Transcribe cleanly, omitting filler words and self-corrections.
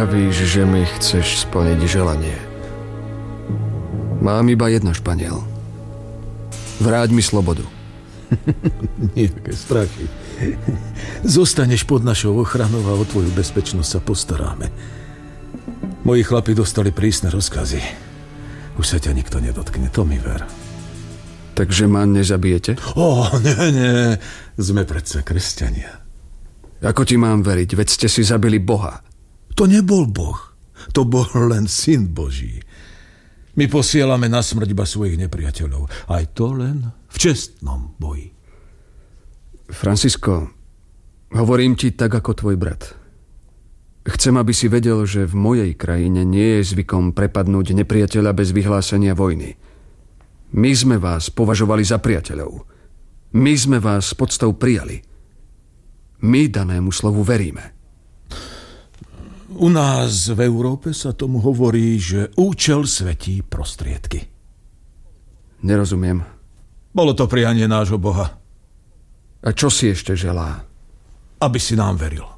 vravíš, že mi chceš splniť želanie. Mám iba jedno, Španiel. Vráť mi slobodu. Nejaké strachy. Zostaneš pod našou ochranou a o tvoju bezpečnosť sa postaráme. Moji chlapi dostali prísne rozkazy. Už sa ťa nikto nedotkne, to mi ver. Takže ma nezabijete? Nie. Sme predsa kresťania. Ako ti mám veriť? Veď ste si zabili Boha. To nebol Boh. To bol len Syn Boží. My posielame na smrť iba svojich nepriateľov. Aj to len v čestnom boji. Francisco, hovorím ti tak ako tvoj brat. Chcem, aby si vedel, že v mojej krajine nie je zvykom prepadnúť nepriateľa bez vyhlásenia vojny. My sme vás považovali za priateľov. My sme vás s podstou prijali. My danému slovu veríme. U nás v Európe sa tomu hovorí, že účel svetí prostriedky. Nerozumiem. Bolo to prianie nášho Boha. A čo si ešte želá? Aby si nám veril.